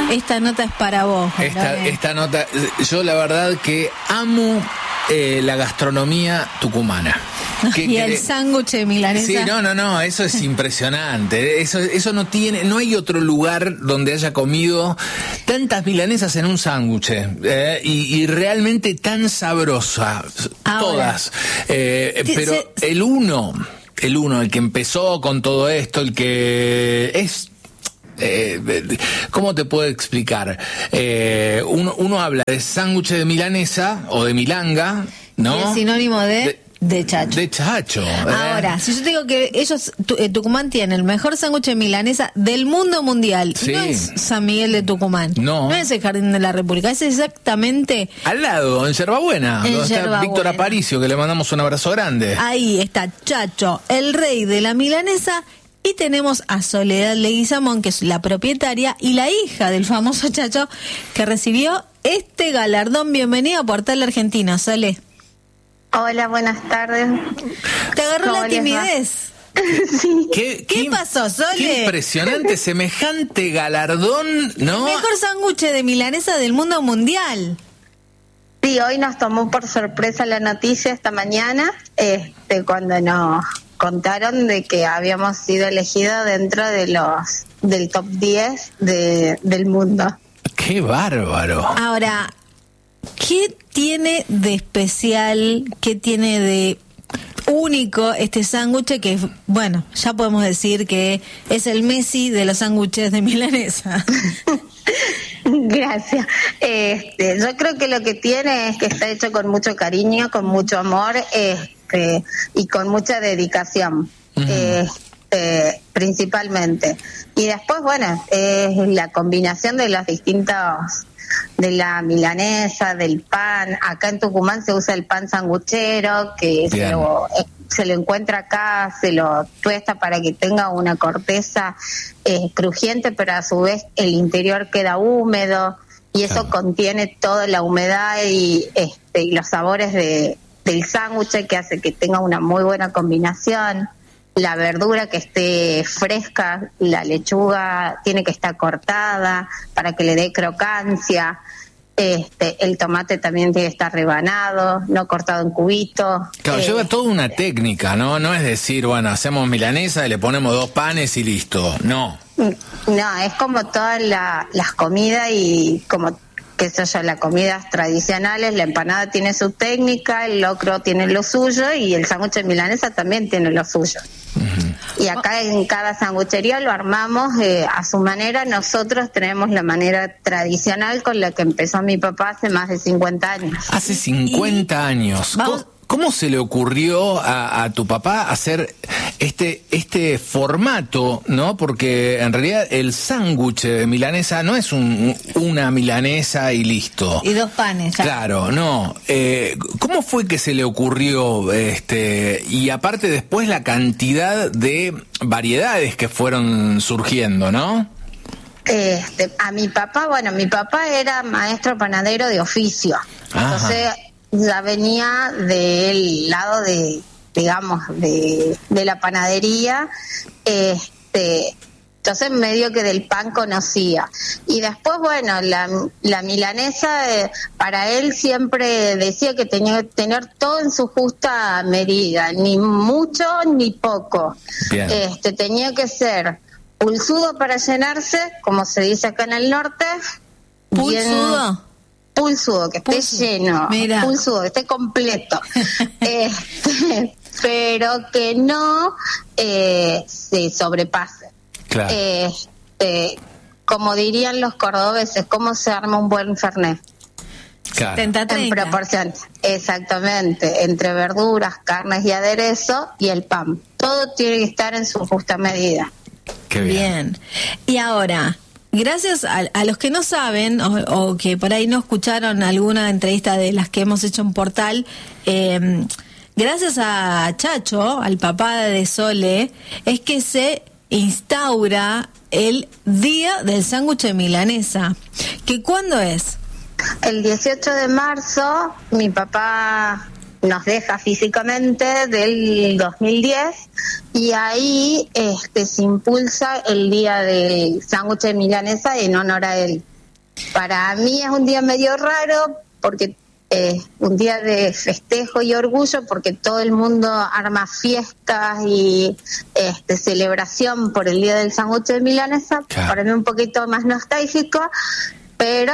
Esta nota es para vos. Esta nota, yo la verdad que amo la gastronomía tucumana. Y el sándwich de milanesa. Sí, no, eso es impresionante. Eso no hay otro lugar donde haya comido tantas milanesas en un sándwich y realmente tan sabrosa. Ahora, todas. Pero el que empezó con todo esto, el que es... ¿cómo te puedo explicar? Uno habla de sándwich de milanesa o de milanga, ¿no? Y es sinónimo de chacho. De chacho. Ahora, si yo te digo que ellos, Tucumán tiene el mejor sándwich de milanesa del mundo mundial, sí. No es San Miguel de Tucumán, no es el Jardín de la República, es exactamente al lado, en Yerbabuena, donde está Víctor Aparicio, que le mandamos un abrazo grande. Ahí está Chacho, el rey de la milanesa. Y tenemos a Soledad Leguizamón, que es la propietaria y la hija del famoso Chacho, que recibió este galardón. Bienvenida a Portal Argentina, Sole. Hola, buenas tardes. ¿Te agarró la timidez? Sí. ¿Qué pasó, Sole? Qué impresionante, semejante galardón, ¿no? El mejor sándwich de milanesa del mundo mundial. Sí, hoy nos tomó por sorpresa la noticia esta mañana, cuando nos contaron de que habíamos sido elegidos dentro de del top 10 del mundo. ¡Qué bárbaro! Ahora, ¿qué tiene de especial, qué tiene de único este sándwich que, bueno, ya podemos decir que es el Messi de los sándwiches de milanesa? Gracias. Yo creo que lo que tiene es que está hecho con mucho cariño, con mucho amor, y con mucha dedicación, principalmente. Y después, bueno, es la combinación de los distintos, de la milanesa, del pan. Acá en Tucumán se usa el pan sanguchero, que se lo encuentra acá, se lo tuesta para que tenga una corteza crujiente, pero a su vez el interior queda húmedo, y eso contiene toda la humedad y los sabores del sándwich, que hace que tenga una muy buena combinación. La verdura que esté fresca, la lechuga tiene que estar cortada para que le dé crocancia. El tomate también tiene que estar rebanado, no cortado en cubitos. Claro, lleva toda una técnica, ¿no? No es decir, bueno, hacemos milanesa y le ponemos 2 panes y listo. No, es como todas las comidas, y como qué sé yo, las comidas tradicionales. La empanada tiene su técnica, el locro tiene lo suyo, y el sándwich de milanesa también tiene lo suyo. Y acá en cada sanguchería lo armamos a su manera. Nosotros tenemos la manera tradicional con la que empezó mi papá hace más de 50 años. Hace 50 años. ¿Cómo se le ocurrió a tu papá hacer este formato, no? Porque en realidad el sándwich de milanesa no es una milanesa y listo. Y 2 panes. Ya. Claro, no. ¿Cómo fue que se le ocurrió y aparte después la cantidad de variedades que fueron surgiendo, ¿no? A mi papá era maestro panadero de oficio. Ajá. Entonces ya venía del lado de la panadería, entonces medio que del pan conocía. Y después, bueno, la milanesa, para él siempre decía que tenía que tener todo en su justa medida, ni mucho ni poco. Bien. Tenía que ser pulsudo para llenarse, como se dice acá en el norte. ¿Pulsudo? Pulsudo, que esté lleno. Mira. Pulsudo, que esté completo. Pero que no se sobrepase. Claro. Como dirían los cordobeses, ¿cómo se arma un buen fernet? Claro. En proporción, exactamente, entre verduras, carnes y aderezo y el pan. Todo tiene que estar en su justa medida. Qué bien. Y ahora, gracias a los que no saben o que por ahí no escucharon alguna entrevista de las que hemos hecho en Portal, gracias a Chacho, al papá de Sole, es que se instaura el Día del Sándwich de Milanesa. ¿Que cuándo es? El 18 de marzo, mi papá nos deja físicamente, del 2010, y ahí se impulsa el Día del Sándwich de Milanesa en honor a él. Para mí es un día medio raro porque un día de festejo y orgullo porque todo el mundo arma fiestas y celebración por el Día del Sándwich de Milanesa. Claro. Para mí un poquito más nostálgico, pero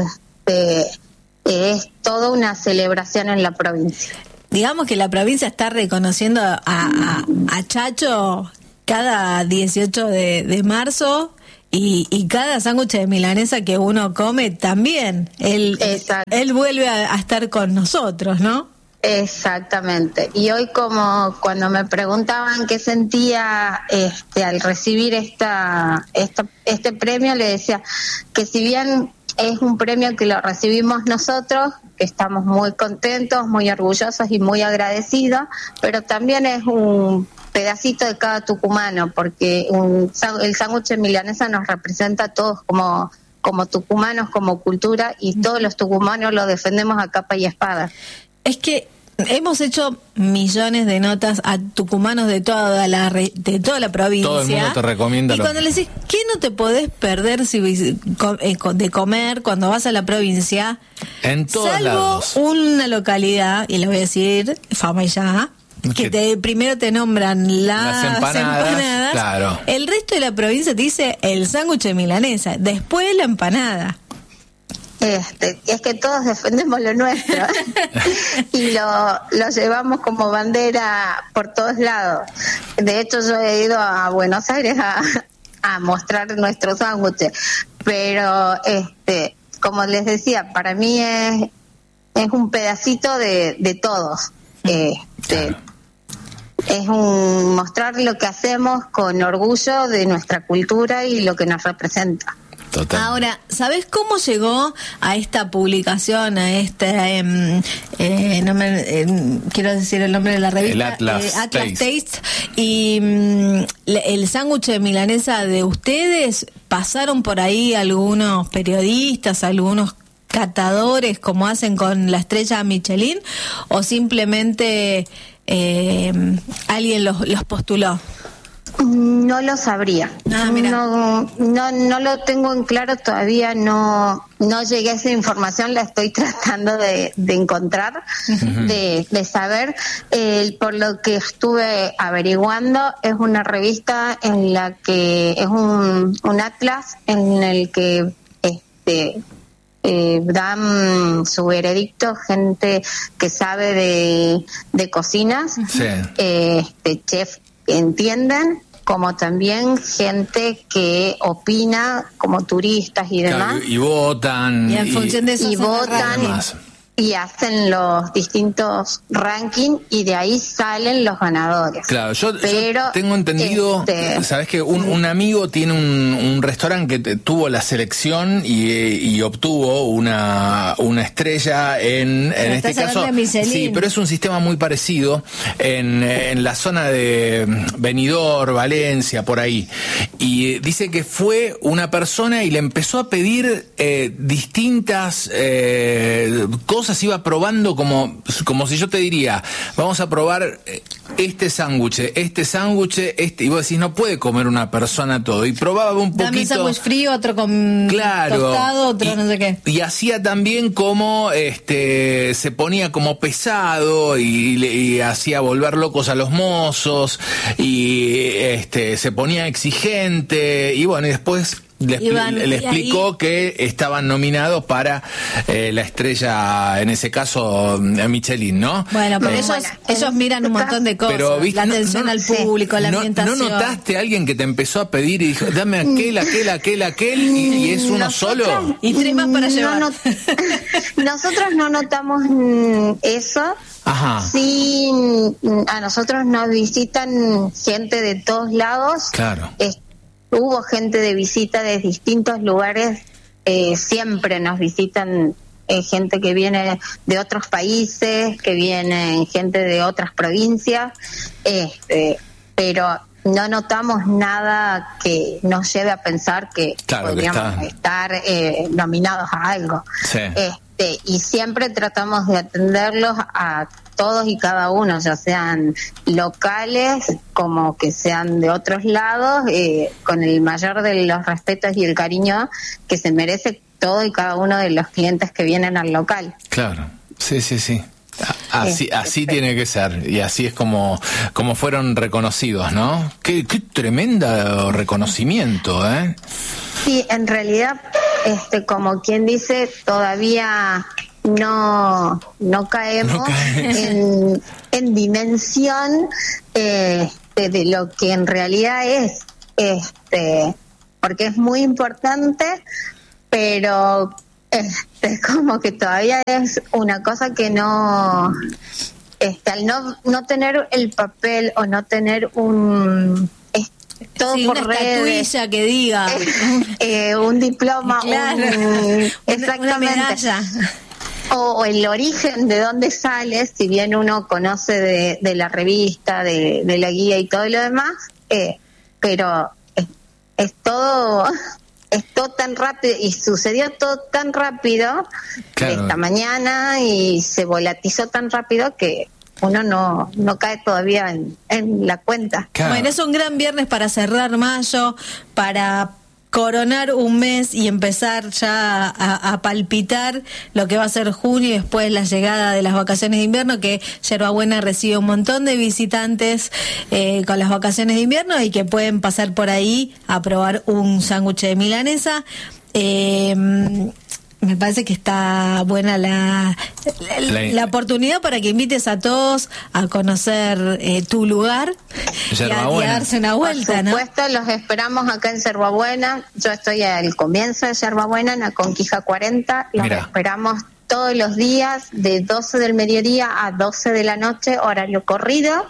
es toda una celebración en la provincia. Digamos que la provincia está reconociendo a Chacho cada 18 de marzo y cada sándwich de milanesa que uno come también. Él vuelve a estar con nosotros, ¿no? Exactamente. Y hoy, como cuando me preguntaban qué sentía al recibir este premio, le decía que si bien es un premio que lo recibimos nosotros, que estamos muy contentos, muy orgullosos y muy agradecidos, pero también es un pedacito de cada tucumano, porque el sándwich de milanesa nos representa a todos como tucumanos, como cultura, y todos los tucumanos lo defendemos a capa y espada. Es que hemos hecho millones de notas a tucumanos de toda la provincia. Todo el mundo te recomienda. Y cuando le decís, ¿qué no te podés perder de comer cuando vas a la provincia? En todos salvo lados. Una localidad, y le voy a decir, fama y ya, que primero te nombran las empanadas. Claro. El resto de la provincia te dice el sándwich de milanesa, después la empanada. Es que todos defendemos lo nuestro y lo llevamos como bandera por todos lados. De hecho, yo he ido a Buenos Aires a mostrar nuestros sándwiches, pero como les decía, para mí es un pedacito de todos. Es mostrar lo que hacemos con orgullo de nuestra cultura y lo que nos representa. Total. Ahora, ¿sabés cómo llegó a esta publicación, a quiero decir el nombre de la revista? El Atlas Taste. Y el sándwich de milanesa de ustedes, ¿pasaron por ahí algunos periodistas, algunos catadores, como hacen con la estrella Michelin, o simplemente alguien los postuló? No lo sabría. No lo tengo en claro todavía, no llegué a esa información, la estoy tratando de encontrar, de saber. Por lo que estuve averiguando, es una revista en la que es un atlas en el que dan su veredicto gente que sabe de cocinas, chef que entienden, como también gente que opina como turistas y demás. Claro, y votan. Y en función de eso votan y hacen los distintos rankings y de ahí salen los ganadores. Claro, yo tengo entendido, sabes que un amigo tiene un restaurante que tuvo la selección y obtuvo una estrella en este caso. Sí, pero es un sistema muy parecido en la zona de Benidorm, Valencia, por ahí. Y dice que fue una persona y le empezó a pedir distintas cosas, iba probando como si yo te diría, vamos a probar este sándwich, y vos decís, no puede comer una persona todo, y probaba un poquito. Dame sándwich frío, otro con tostado, otro no sé qué. Y hacía también como se ponía como pesado y hacía volver locos a los mozos y se ponía exigente, y bueno, y después le explicó que estaban nominados para la estrella, en ese caso Michelin, ¿no? Bueno, pero ellos miran un montón de cosas, pero, ¿viste? La atención al público, la ambientación. ¿No notaste a alguien que te empezó a pedir y dijo, dame aquel, y es uno solo? Y tres más para llevar. Nosotros no notamos eso. Ajá. Sí, a nosotros nos visitan gente de todos lados. Claro. Hubo gente de visita de distintos lugares, siempre nos visitan gente que viene de otros países, que viene gente de otras provincias, pero no notamos nada que nos lleve a pensar que podríamos estar nominados a algo. Sí. Y siempre tratamos de atenderlos a todos y cada uno, ya sean locales como que sean de otros lados, con el mayor de los respetos y el cariño que se merece todo y cada uno de los clientes que vienen al local. Claro, sí. Así tiene que ser, y así es como fueron reconocidos, ¿no? Qué tremendo reconocimiento, ¿eh? Sí, en realidad, como quien dice, todavía no caemos en dimensión de lo que en realidad es, porque es muy importante, pero como que todavía es una cosa que no, al no tener el papel o no tener todo por una redes, estatuilla que diga un diploma, claro, exactamente, una medalla, o el origen de dónde sale, si bien uno conoce de la revista, de la guía y todo lo demás, pero es todo tan rápido y sucedió todo tan rápido, claro, esta mañana, y se volatizó tan rápido que uno no cae todavía en la cuenta. Claro. Bueno, es un gran viernes para cerrar mayo, para coronar un mes y empezar ya a palpitar lo que va a ser junio y después la llegada de las vacaciones de invierno, que Yerbabuena recibe un montón de visitantes con las vacaciones de invierno y que pueden pasar por ahí a probar un sándwich de milanesa. Me parece que está buena la oportunidad para que invites a todos a conocer tu lugar y a darse una vuelta, ¿no? Por supuesto, los esperamos acá en Yerbabuena. Yo estoy al comienzo de Yerbabuena, en la Conquija 40. Los esperamos todos los días de 12 del mediodía a 12 de la noche, horario corrido.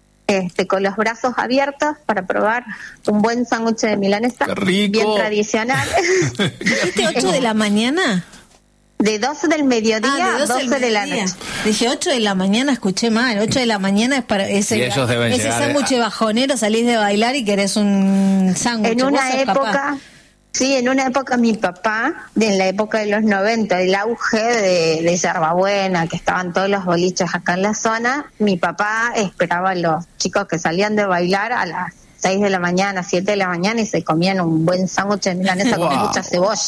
Con los brazos abiertos para probar un buen sándwich de milanesa, bien tradicional. ¿Dijiste 8 de la mañana? De 12 del mediodía a 12 de la noche. Dije 8 de la mañana, escuché mal. 8 de la mañana es para ese sándwich bajonero, salís de bailar y querés un sándwich. En una época... Sí, en una época mi papá, en la época de los 90, el auge de Yerbabuena, que estaban todos los boliches acá en la zona, mi papá esperaba a los chicos que salían de bailar a las 6 de la mañana, 7 de la mañana, y se comían un buen sándwich de milanesa con mucha cebolla.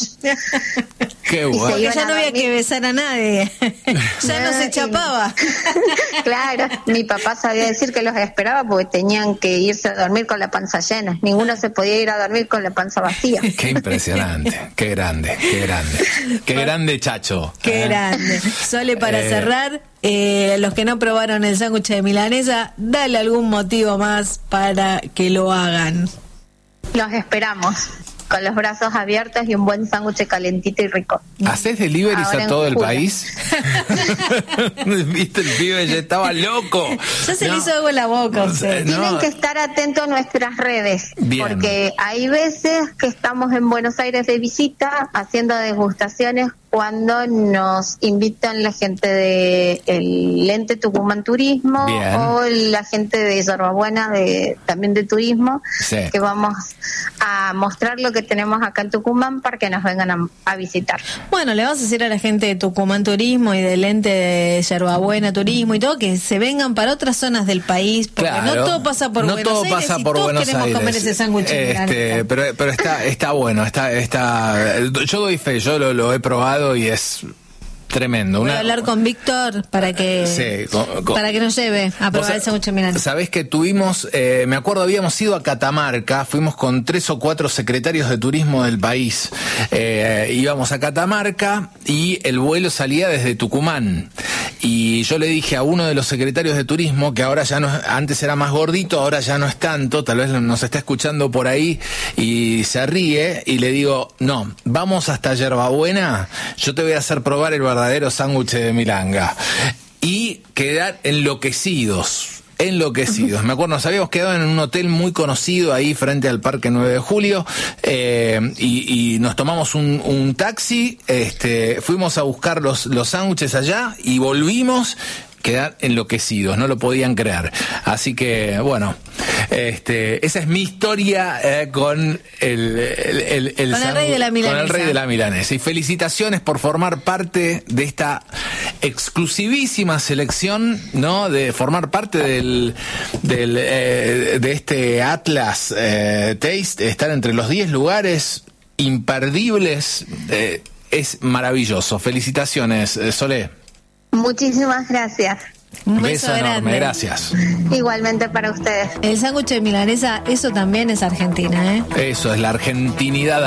Qué guay. Porque ya no había que besar a nadie. Ya no se chapaba. Claro, mi papá sabía decir que los esperaba porque tenían que irse a dormir con la panza llena. Ninguno se podía ir a dormir con la panza vacía. Qué impresionante, qué grande. Qué grande, Chacho. Qué grande. Sole, para cerrar, los que no probaron el sándwich de milanesa, dale algún motivo más para que lo hagan. Los esperamos con los brazos abiertos y un buen sándwich calentito y rico. ¿Hacés deliveries a todo el país? ¿Viste? El pibe ya estaba loco. Ya se le hizo algo en la boca. Tienen que estar atentos a nuestras redes. Bien. Porque hay veces que estamos en Buenos Aires de visita haciendo degustaciones cuando nos invitan la gente de el Ente Tucumán Turismo. Bien. O la gente de Yerbabuena también de turismo, sí, que vamos a mostrar lo que tenemos acá en Tucumán para que nos vengan a visitar. Bueno, le vas a decir a la gente de Tucumán Turismo y del Ente de Yerbabuena Turismo y todo que se vengan para otras zonas del país, porque claro, no todo pasa por Buenos Aires, pasa por todos Buenos queremos Aires. Comer ese sándwich. Pero está bueno, yo doy fe, yo lo he probado y es tremendo. Voy a hablar con Víctor para que para que nos lleve a probar el sándwich de milanesa. Sabés que tuvimos, me acuerdo, habíamos ido a Catamarca, fuimos con 3 o 4 secretarios de turismo del país, íbamos a Catamarca y el vuelo salía desde Tucumán. Y yo le dije a uno de los secretarios de turismo, que ahora ya no, antes era más gordito, ahora ya no es tanto, tal vez nos está escuchando por ahí y se ríe, y le digo, no, vamos hasta Yerbabuena, yo te voy a hacer probar el verdadero sándwich de milanga. Y quedar enloquecidos. Me acuerdo, nos habíamos quedado en un hotel muy conocido ahí frente al Parque 9 de Julio, y nos tomamos un taxi, fuimos a buscar los sándwiches allá y volvimos, quedar enloquecidos, no lo podían creer. Así que, bueno, esa es mi historia con el rey de la milanesa. Con el rey de la milanesa. Y felicitaciones por formar parte de esta exclusivísima selección, ¿no? De formar parte de este Atlas Taste, estar entre los 10 lugares imperdibles es maravilloso. Felicitaciones, Solé. Muchísimas gracias. Un beso enorme, grande. gracias. Igualmente para ustedes. El sándwich de milanesa, eso también es Argentina, ¿eh? Eso es la argentinidad